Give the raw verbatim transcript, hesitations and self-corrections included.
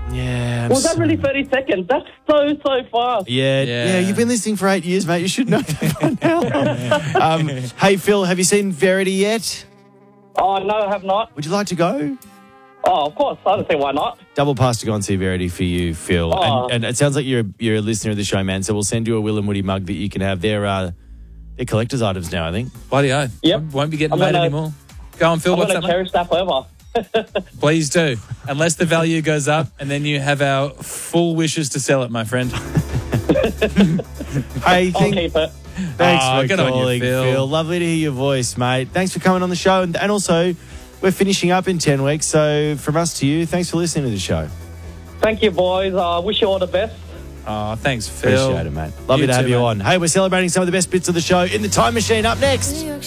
Yeah. I'm Was that so- really thirty seconds? That's so, so fast. Yeah, Yeah. yeah, You've been listening for eight years, mate. You should know that by now. um, hey, Phil, have you seen Verity yet? Oh, no, I have not. Would you like to go? Oh, of course. I don't see why not. Double pass to go and see Verity for you, Phil. Oh. And, and it sounds like you're you're a listener of the show, man. So we'll send you a Will and Woody mug that you can have. They're uh, they're collector's items now, I think. Bloody oath. Yep. Won't- Won't be getting I'm made gonna- anymore. Go on, Phil. I'm What's going that, to mate? cherish that forever. Please do. Unless the value goes up, and then you have our full wishes to sell it, my friend. Hey, I'll thank- keep it. thanks Oh, for good on you, calling, Phil. Lovely to hear your voice, mate. Thanks for coming on the show. And, and also, we're finishing up in ten weeks. So from us to you, thanks for listening to the show. Thank you, boys. I uh, wish you all the best. Oh, thanks, Phil. Appreciate it, mate. Lovely You to have too, you mate. on. Hey, we're celebrating some of the best bits of the show in the Time Machine up next.